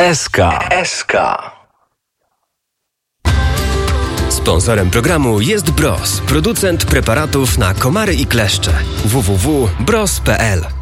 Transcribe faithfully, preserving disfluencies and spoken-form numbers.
S K. S K. Sponsorem programu jest Bros, producent preparatów na komary i kleszcze. w w w kropka bros kropka p l